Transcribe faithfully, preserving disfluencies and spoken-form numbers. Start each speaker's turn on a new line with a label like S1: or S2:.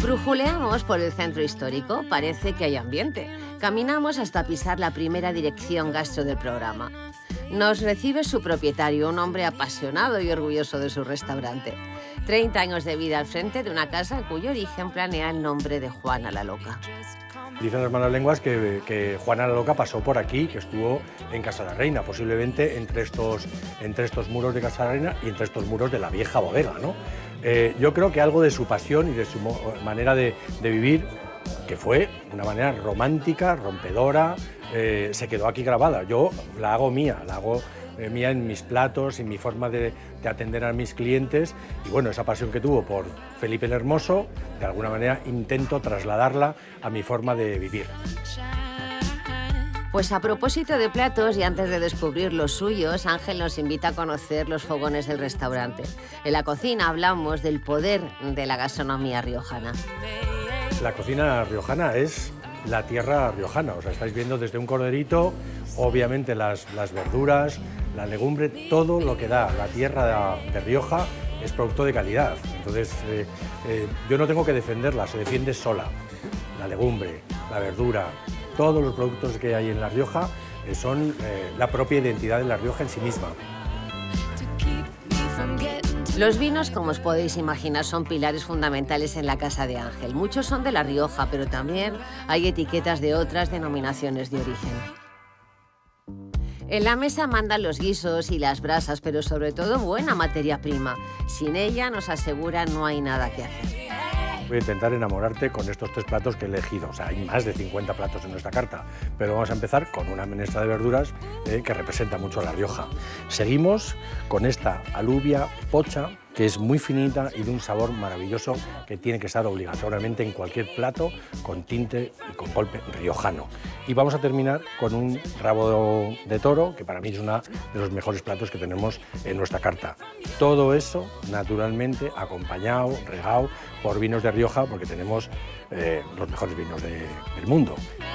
S1: Brujuleamos por el centro histórico, parece que hay ambiente. Caminamos hasta pisar la primera dirección gastro del programa. Nos recibe su propietario, un hombre apasionado y orgulloso de su restaurante. treinta años de vida al frente de una casa cuyo origen planea el nombre de Juana la Loca.
S2: Dicen las malas lenguas que, que Juana la Loca pasó por aquí, que estuvo en Casa de la Reina, posiblemente entre estos, entre estos muros de Casa de la Reina y entre estos muros de la vieja bodega, ¿no? Eh, yo creo que algo de su pasión y de su manera de, de vivir, que fue una manera romántica, rompedora, eh, se quedó aquí grabada. Yo la hago mía, la hago eh, mía en mis platos, en mi forma de, de atender a mis clientes, y bueno, esa pasión que tuvo por Felipe el Hermoso, de alguna manera intento trasladarla a mi forma de vivir.
S1: Pues a propósito de platos y antes de descubrir los suyos, Ángel nos invita a conocer los fogones del restaurante. En la cocina hablamos del poder de la gastronomía riojana.
S2: La cocina riojana es la tierra riojana, o sea, estáis viendo desde un corderito, obviamente las, las verduras, la legumbre, todo lo que da la tierra de, de Rioja es producto de calidad. Entonces, eh, eh, yo no tengo que defenderla, se defiende sola. La legumbre, la verdura, todos los productos que hay en La Rioja eh, son eh, la propia identidad de La Rioja en sí misma.
S1: Los vinos, como os podéis imaginar, son pilares fundamentales en la casa de Ángel. Muchos son de La Rioja, pero también hay etiquetas de otras denominaciones de origen. En la mesa mandan los guisos y las brasas, pero sobre todo buena materia prima. Sin ella, nos asegura, no hay nada que hacer.
S2: Voy a intentar enamorarte con estos tres platos que he elegido. O sea, hay más de cincuenta platos en nuestra carta, pero vamos a empezar con una menestra de verduras eh, que representa mucho a La Rioja. Seguimos con esta alubia pocha, que es muy finita y de un sabor maravilloso que tiene que estar obligatoriamente en cualquier plato con tinte y con golpe riojano. Y vamos a terminar con un rabo de toro, que para mí es uno de los mejores platos que tenemos en nuestra carta. Todo eso, naturalmente, acompañado, regado por vinos de Rioja, porque tenemos eh, los mejores vinos de, del mundo.